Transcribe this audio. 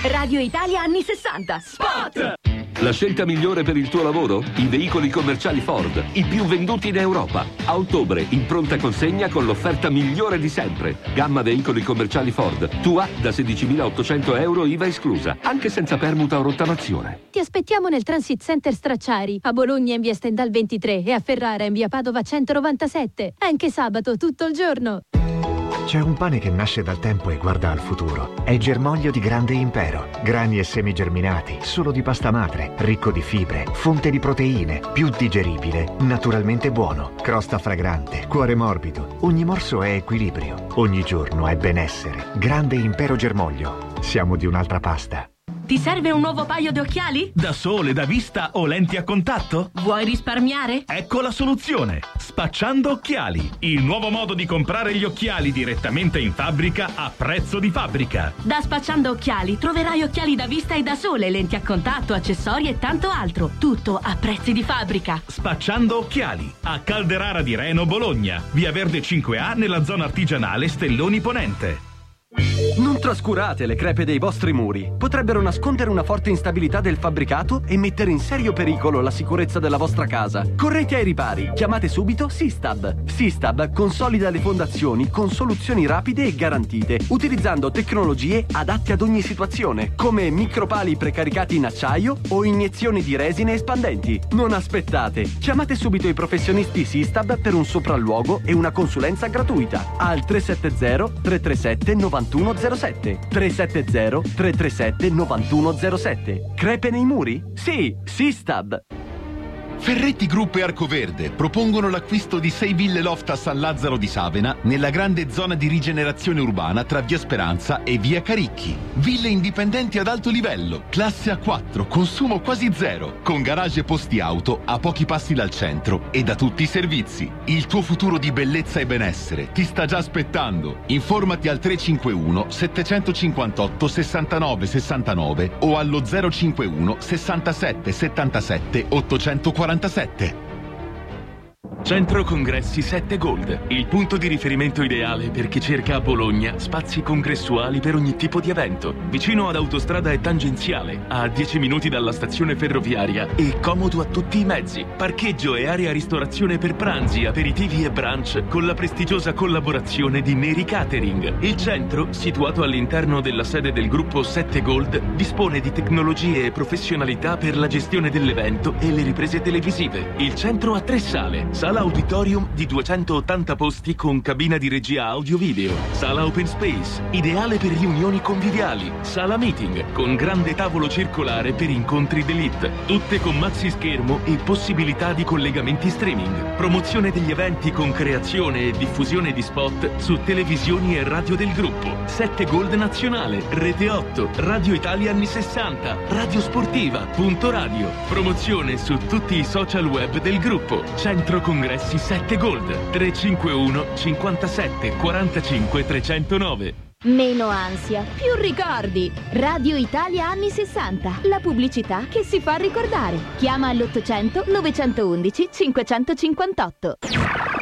Radio Italia anni 60. Spot! La scelta migliore per il tuo lavoro? I veicoli commerciali Ford, i più venduti in Europa. A ottobre, in pronta consegna con l'offerta migliore di sempre. Gamma veicoli commerciali Ford. Tua da 16.800 euro IVA esclusa, anche senza permuta o rottamazione. Ti aspettiamo nel Transit Center Stracciari, a Bologna in via Stendhal 23 e a Ferrara in via Padova 197. Anche sabato tutto il giorno. C'è un pane che nasce dal tempo e guarda al futuro. È il germoglio di Grande Impero. Grani e semi germinati, solo di pasta madre, ricco di fibre, fonte di proteine, più digeribile, naturalmente buono, crosta fragrante, cuore morbido. Ogni morso è equilibrio, ogni giorno è benessere. Grande Impero Germoglio. Siamo di un'altra pasta. Ti serve un nuovo paio di occhiali? Da sole, da vista o lenti a contatto? Vuoi risparmiare? Ecco la soluzione. Spacciando Occhiali. Il nuovo modo di comprare gli occhiali direttamente in fabbrica a prezzo di fabbrica. Da Spacciando Occhiali troverai occhiali da vista e da sole, lenti a contatto, accessori e tanto altro. Tutto a prezzi di fabbrica. Spacciando Occhiali. A Calderara di Reno, Bologna. Via Verde 5A nella zona artigianale Stelloni Ponente. Non trascurate le crepe dei vostri muri. Potrebbero nascondere una forte instabilità del fabbricato e mettere in serio pericolo la sicurezza della vostra casa. Correte ai ripari. Chiamate subito Sistab. Sistab consolida le fondazioni con soluzioni rapide e garantite, utilizzando tecnologie adatte ad ogni situazione, come micropali precaricati in acciaio o iniezioni di resine espandenti. Non aspettate. Chiamate subito i professionisti Sistab per un sopralluogo e una consulenza gratuita al 370 337 9107. 370 337 9107. Crepe nei muri? Sì, Sistab. Ferretti Group e Arcoverde propongono l'acquisto di 6 ville loft a San Lazzaro di Savena nella grande zona di rigenerazione urbana tra via Speranza e via Caricchi. Ville indipendenti ad alto livello, classe A4, consumo quasi zero, con garage e posti auto a pochi passi dal centro e da tutti i servizi. Il tuo futuro di bellezza e benessere ti sta già aspettando. Informati al 351 758 69 69 o allo 051 67 77 840. Centro Congressi 7 Gold, il punto di riferimento ideale per chi cerca a Bologna spazi congressuali per ogni tipo di evento. Vicino ad autostrada e tangenziale, a 10 minuti dalla stazione ferroviaria e comodo a tutti i mezzi. Parcheggio e area ristorazione per pranzi, aperitivi e brunch con la prestigiosa collaborazione di Neri Catering. Il centro, situato all'interno della sede del gruppo 7 Gold, dispone di tecnologie e professionalità per la gestione dell'evento e le riprese televisive. Il centro ha 3 sale: sala auditorium di 280 posti con cabina di regia audio-video, sala open space, ideale per riunioni conviviali, sala meeting con grande tavolo circolare per incontri d'élite, tutte con maxi schermo e possibilità di collegamenti streaming, promozione degli eventi con creazione e diffusione di spot su televisioni e radio del gruppo, 7 Gold Nazionale, Rete 8, Radio Italia anni 60, Radio Sportiva, Punto Radio, promozione su tutti i social web del gruppo, Centro Congressi 7 Gold, 351 57 45 309. Meno ansia, più ricordi. Radio Italia anni 60. La pubblicità che si fa ricordare. Chiama all'800 911 558.